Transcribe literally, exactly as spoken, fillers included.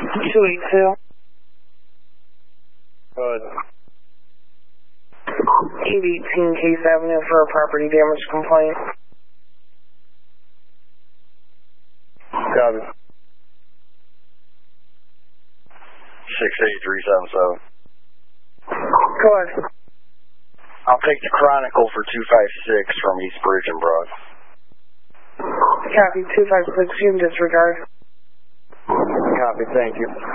two eight two. Go ahead. eight eighteen Case Avenue for a property damage complaint. Copy. six eight three seven seven. Go ahead. I'll take the Chronicle for two five six from East Bridge and Broad. Copy, two five six, you can disregard. Copy, thank you.